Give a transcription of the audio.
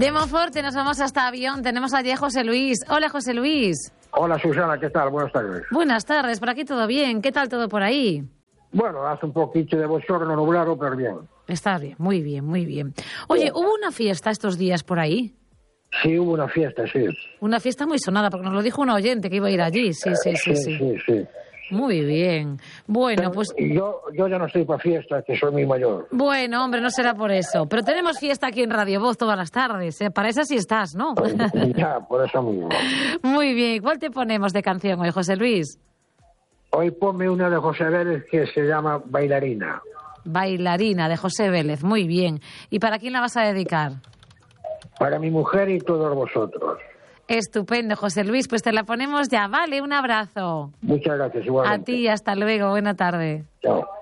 De Monforte nos vamos hasta Avión. Tenemos allí a José Luis. Hola, José Luis. Hola, Susana, ¿qué tal? Buenas tardes. Buenas tardes, por aquí todo bien. ¿Qué tal todo por ahí? Bueno, hace un poquito de bochorno nublado, pero bien. Está bien, muy bien, muy bien. Oye, ¿hubo una fiesta estos días por ahí? Sí, hubo una fiesta, sí. Una fiesta muy sonada, porque nos lo dijo un oyente que iba a ir allí. Sí. Sí. Muy bien. Bueno, Pero pues... Yo ya no estoy para fiestas, que soy muy mayor. Bueno, hombre, no será por eso. Pero tenemos fiesta aquí en Radio Voz todas las tardes. Para esas sí estás, ¿no? Ya, por eso mismo. Muy bien. ¿Cuál te ponemos de canción hoy, José Luis? Hoy ponme una de José Vélez que se llama Bailarina. Bailarina, de José Vélez. Muy bien. ¿Y para quién la vas a dedicar? Para mi mujer y todos vosotros. Estupendo, José Luis. Pues te la ponemos ya. Vale, un abrazo. Muchas gracias, igualmente. A ti, hasta luego. Buena tarde. Chao.